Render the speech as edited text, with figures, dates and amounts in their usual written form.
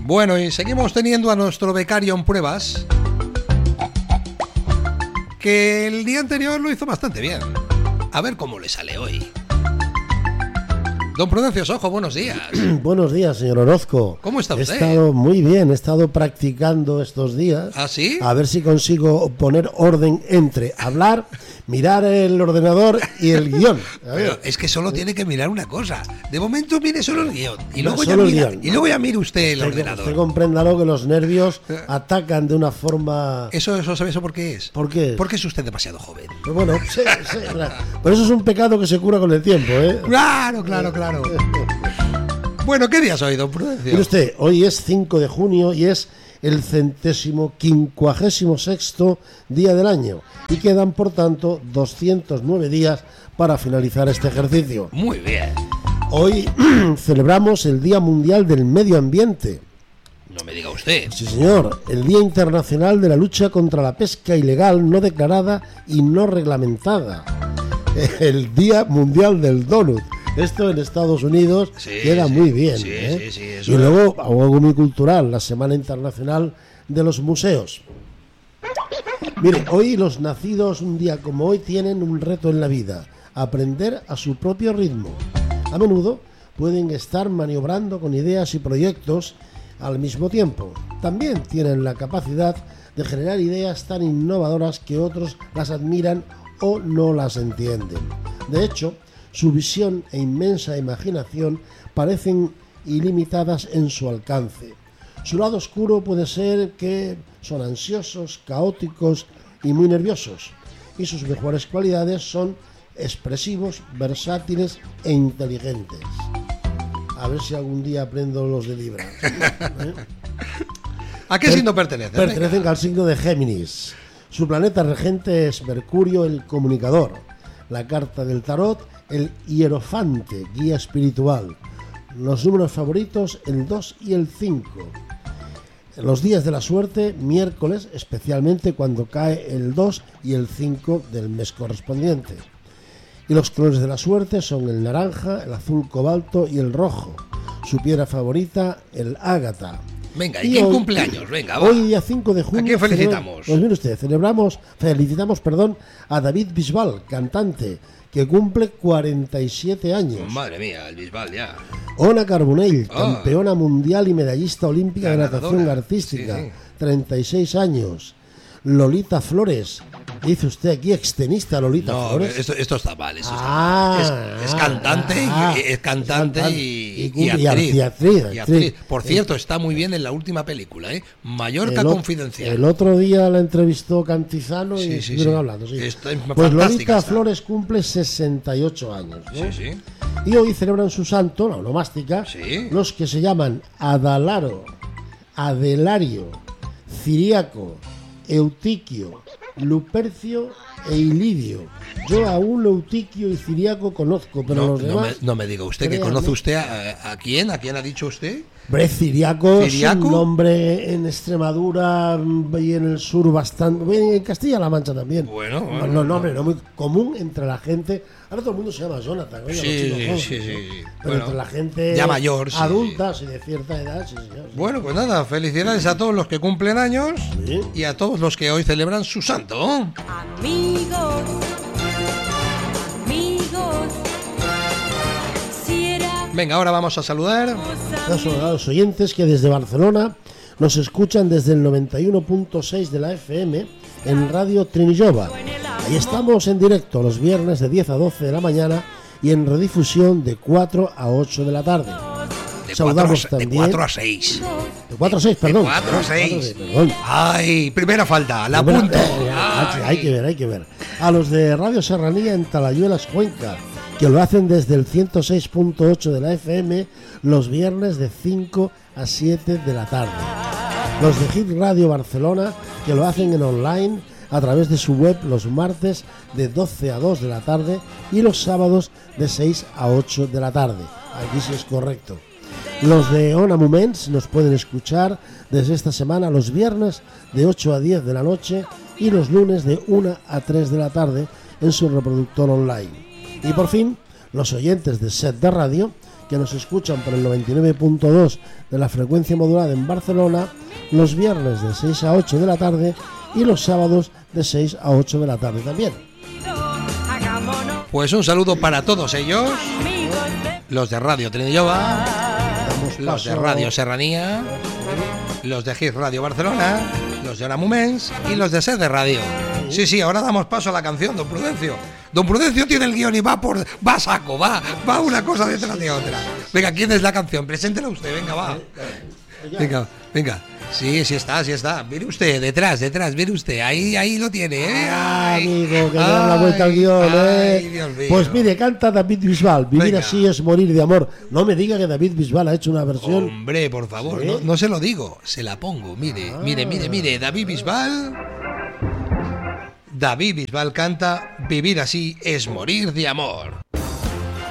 Bueno, y seguimos teniendo a nuestro becario en pruebas, que el día anterior lo hizo bastante bien. A ver cómo le sale hoy. Don Prudencio Sojo, buenos días. Buenos días, señor Orozco. ¿Cómo está usted? He estado muy bien, he estado practicando estos días. ¿Ah, sí? A ver si consigo poner orden entre hablar, mirar el ordenador y el guión. Pero es que solo tiene que mirar una cosa. De momento mire solo el guión. Y No, luego, solo ya, el mira, guión. y luego ya mire usted el Usted ordenador. compréndalo que los nervios atacan de una forma... ¿Eso sabe eso por qué es? ¿Por qué? Porque es usted demasiado joven. Pues bueno, sí, pero eso es un pecado que se cura con el tiempo, ¿eh? Claro. Bueno, ¿qué día es hoy, don Prudencio? Mire usted, hoy es 5 de junio y es el 156º día del año y quedan, por tanto, 209 días para finalizar este ejercicio. Muy bien. Hoy celebramos el Día Mundial del Medio Ambiente. No me diga usted. Sí, señor, el Día Internacional de la Lucha contra la Pesca Ilegal no declarada y no reglamentada. El Día Mundial del Donut. Esto en Estados Unidos queda muy bien. Sí, ¿eh? sí, Y luego, algo muy cultural, la Semana Internacional de los Museos. Mire, hoy los nacidos un día como hoy tienen un reto en la vida: aprender a su propio ritmo. A menudo pueden estar maniobrando con ideas y proyectos al mismo tiempo. También tienen la capacidad de generar ideas tan innovadoras que otros las admiran o no las entienden. De hecho, su visión e inmensa imaginación parecen ilimitadas en su alcance. Su lado oscuro puede ser que son ansiosos, caóticos y muy nerviosos, y sus mejores cualidades son expresivos, versátiles e inteligentes. A ver si algún día aprendo los de Libra. ¿A qué signo pertenece? Pertenecen al signo de Géminis. Su planeta regente es Mercurio, el comunicador. La carta del tarot, el hierofante, guía espiritual. Los números favoritos, el 2 y el 5. Los días de la suerte, miércoles, especialmente cuando cae el 2 y el 5 del mes correspondiente. Y los colores de la suerte son el naranja, el azul cobalto y el rojo. Su piedra favorita, el ágata. Venga, ¿y quién cumple años? Venga, va. Hoy, día 5 de junio... ¿A quién felicitamos? Pues mire usted, felicitamos a David Bisbal, cantante, que cumple 47 años. Madre mía, el Bisbal ya. Ona Carbonell, campeona mundial y medallista olímpica de Ganadora. natación artística, Sí. 36 años. Lolita Flores, dice usted aquí extenista Lolita No, Flores. esto está mal. Eso está mal. Es cantante y actriz. Por cierto, está muy bien en la última película, ¿eh? Mallorca Confidencial. El otro día la entrevistó Cantizano y Sí, estuvieron hablando. Sí. Está Pues fantástica Lolita esta. Flores cumple 68 años, ¿no? Sí. Y hoy celebran su santo, la onomástica, Sí. los que se llaman Adalaro, Adelario, Ciriaco, Eutiquio, Lupercio e Ilidio. Yo a un Eutiquio y Ciriaco conozco, pero los demás... No me diga usted que créame. conoce usted a quién. ¿A quién ha dicho usted? Hombre, Ciriaco es ¿Ciriaco? un nombre en Extremadura y en el sur bastante... En Castilla-La Mancha también. Bueno. No, hombre, no muy común entre la gente... Ahora todo el mundo se llama Jonathan. Oiga, Sí. los chicos, Pero Pero entre la gente ya mayor, sí. adulta, sí, de cierta edad, sí, señor. Bueno, pues nada, felicidades a todos los que cumplen años Sí. y a todos los que hoy celebran su santo. Amigos, si era Venga, ahora vamos a saludar. A los oyentes que desde Barcelona nos escuchan desde el 91.6 de la FM en Radio Trinillova. Ahí estamos en directo los viernes de 10 a 12 de la mañana y en redifusión de 4 a 8 de la tarde. Saludamos De también 4 a 6. de 4 a 6, perdón. De 4 a De 6. perdón. Ay, primera falta, la Primera- apunto. Hay que ver. A los de Radio Serranía en Talayuelas, Cuenca, que lo hacen desde el 106.8 de la FM los viernes de 5 a 7 de la tarde. Los de Hit Radio Barcelona, que lo hacen en online a través de su web los martes de 12 a 2 de la tarde y los sábados de 6 a 8 de la tarde. Aquí sí es correcto. Los de Ona Moments nos pueden escuchar desde esta semana los viernes de 8 a 10 de la noche y los lunes de 1 a 3 de la tarde en su reproductor online. Y por fin, los oyentes de Set de Radio, que nos escuchan por el 99.2 de la frecuencia modulada en Barcelona, los viernes de 6 a 8 de la tarde y los sábados de 6 a 8 de la tarde también. Pues un saludo para todos ellos, los de Radio Trinillova, los de Radio Serranía, los de Hit Radio Barcelona, los de Hora Moments y los de Set de Radio. Sí, ahora damos paso a la canción, don Prudencio. Don Prudencio tiene el guión y va a saco, va una cosa detrás de otra. Venga, ¿quién es la canción? Preséntela usted, venga, va. Venga. Sí, está. Mire usted, detrás, mire usted. Ahí lo tiene, ¿eh? Amigo, que le dan la vuelta al guión, Dios mío. Pues mire, canta David Bisbal. Vivir así es morir de amor. No me diga que David Bisbal ha hecho una versión. Hombre, por favor, ¿sí? No se lo digo, se la pongo. Mire. David Bisbal canta Vivir así es morir de amor.